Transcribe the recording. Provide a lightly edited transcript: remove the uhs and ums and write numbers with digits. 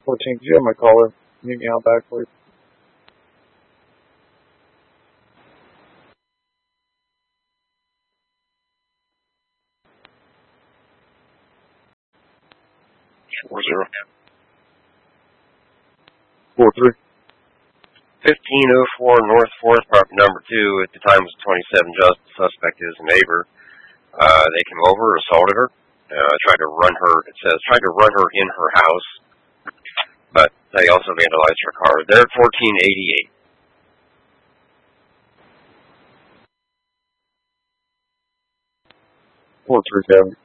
14, did you have my caller? Meet me out back, please. Four zero. 4-3. 1504 North 4th, property number 2. At the time it was 27 just. The suspect is a neighbor. They came over, assaulted her. Tried to run her, it says, tried to run her in her house. But they also vandalized her car. They're at 1488. 437.